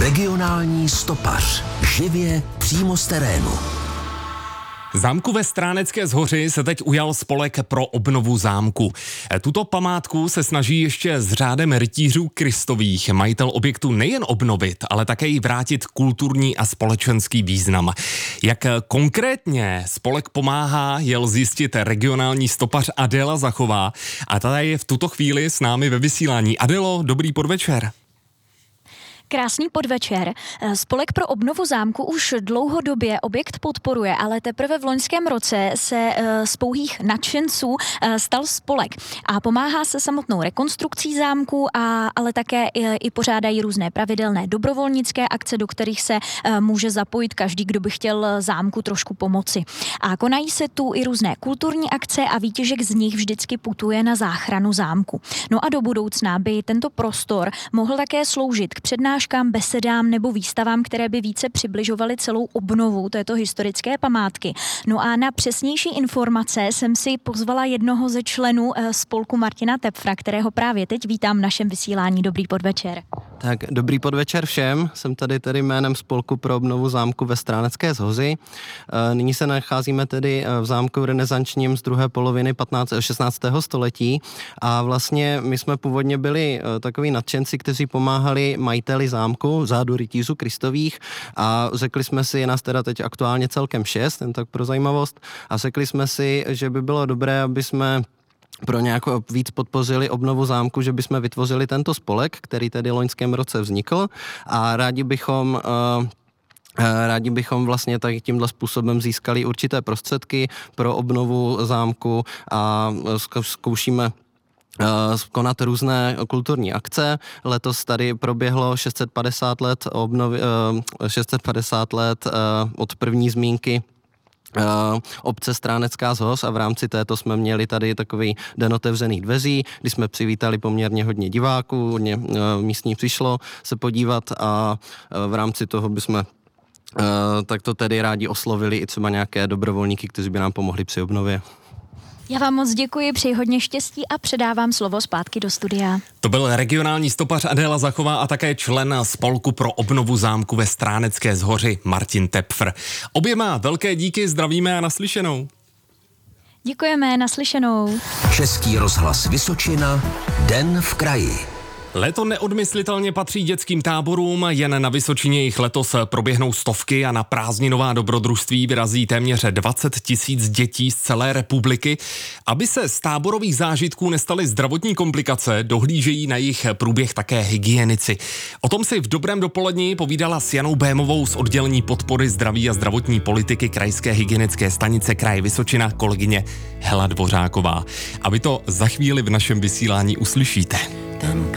Regionální stopař. Živě přímo z terénu. Zámku ve Stránecké Zhoři se teď ujal spolek pro obnovu zámku. Tuto památku se snaží ještě s řádem rytířů Kristových majitel objektu nejen obnovit, ale také jí vrátit kulturní a společenský význam. Jak konkrétně spolek pomáhá, jel zjistit regionální stopař Adéla Zachová a ta je v tuto chvíli s námi ve vysílání. Adélo, dobrý podvečer. Krásný podvečer. Spolek pro obnovu zámku už dlouhodobě objekt podporuje, ale teprve v loňském roce se z pouhých nadšenců stal spolek a pomáhá se samotnou rekonstrukcí zámku, ale také i pořádají různé pravidelné dobrovolnické akce, do kterých se může zapojit každý, kdo by chtěl zámku trošku pomoci. A konají se tu i různé kulturní akce a výtěžek z nich vždycky putuje na záchranu zámku. No a do budoucna by tento prostor mohl také sloužit k přednáškám, besedám nebo výstavám, které by více přibližovaly celou obnovu této historické památky. No a na přesnější informace jsem si pozvala jednoho ze členů spolku Martina Tepfra, kterého právě teď vítám v našem vysílání. Dobrý podvečer. Tak, dobrý podvečer všem. Jsem tady jménem spolku pro obnovu zámku ve Stránecké Zhoři. Nyní se nacházíme tedy v zámku renesančním z druhé poloviny 16. století a vlastně my jsme původně byli takoví nadšenci, kteří pomáhali majiteli zámku, řádu rytířů Kristových a řekli jsme si, je nás teda teď aktuálně celkem 6, jen tak pro zajímavost, a řekli jsme si, že by bylo dobré, aby jsme pro nějak víc podpořili obnovu zámku, že bychom vytvořili tento spolek, který tedy loňském roce vznikl a rádi bychom vlastně tak tímhle způsobem získali určité prostředky pro obnovu zámku a zkoušíme konat různé kulturní akce. Letos tady proběhlo 650 let od první zmínky obce Stránecká Zhoř a v rámci této jsme měli tady takový den otevřených dveří, kdy jsme přivítali poměrně hodně diváků, hodně místních přišlo se podívat a v rámci toho bychom tak to tedy rádi oslovili i třeba nějaké dobrovolníky, kteří by nám pomohli při obnově. Já vám moc děkuji, přeji hodně štěstí a předávám slovo zpátky do studia. To byl regionální stopař Adéla Zachová a také člen spolku pro obnovu zámku ve Stránecké Zhoři Martin Tepfr. Oběma velké díky, zdravíme a naslyšenou. Děkujeme, naslyšenou. Český rozhlas Vysočina, Den v kraji. Léto neodmyslitelně patří dětským táborům, jen na Vysočině jich letos proběhnou stovky a na prázdninová dobrodružství vyrazí téměř 20 000 dětí z celé republiky. Aby se z táborových zážitků nestaly zdravotní komplikace, dohlížejí na jejich průběh také hygienici. O tom si v dobrém dopoledni povídala s Janou Bémovou z oddělení podpory zdraví a zdravotní politiky Krajské hygienické stanice kraje Vysočina kolegyně Hela Dvořáková. A vy to za chvíli v našem vysílání uslyšíte. Tam